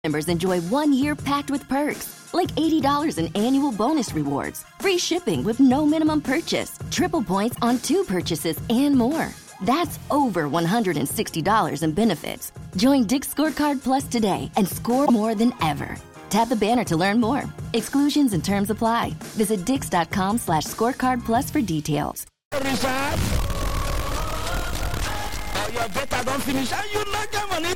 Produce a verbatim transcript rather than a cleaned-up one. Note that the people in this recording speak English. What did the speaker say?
Members enjoy one year packed with perks, like eighty dollars in annual bonus rewards, free shipping with no minimum purchase, triple points on two purchases, and more. That's over one hundred sixty dollars in benefits. Join Dick's Scorecard Plus today and score more than ever. Tap the banner to learn more. Exclusions and terms apply. Visit dix.com slash scorecard plus for details. Richard, uh, your data don't finish and you not get money.